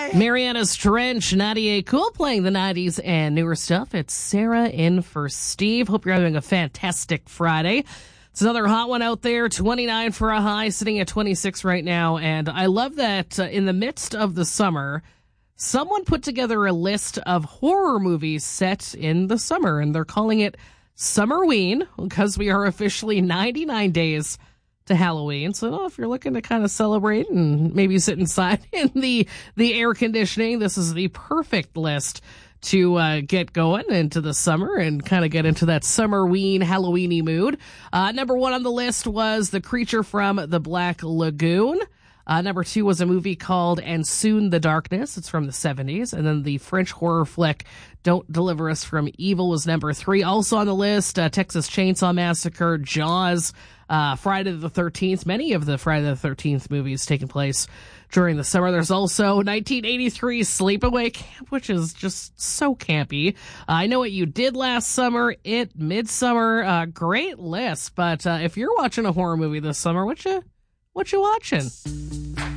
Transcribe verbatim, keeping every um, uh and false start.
Mariana's Trench, Nadia Cool playing the nineties and newer stuff. It's Sarah in for Steve. Hope you're having a fantastic Friday. It's another hot one out there, twenty-nine for a high, sitting at twenty-six right now. And I love that uh, in the midst of the summer, someone put together a list of horror movies set in the summer, and they're calling it Summerween because we are officially ninety-nine days to Halloween. So oh, if you're looking to kind of celebrate and maybe sit inside in the the air conditioning, this is the perfect list to uh, get going into the summer and kind of get into that Summerween Halloweeny mood. Uh, number one on the list was The Creature from the Black Lagoon. Uh, number two was a movie called And Soon the Darkness. It's from the seventies. And then the French horror flick Don't Deliver Us from Evil was number three. Also on the list, uh, Texas Chainsaw Massacre, Jaws, uh, Friday the thirteenth. Many of the Friday the thirteenth movies taking place during the summer. There's also nineteen eighty-three Sleepaway Camp, which is just so campy. Uh, I Know What You Did Last Summer, It, Midsummer. Uh, great list. But uh, if you're watching a horror movie this summer, what you, what you watching?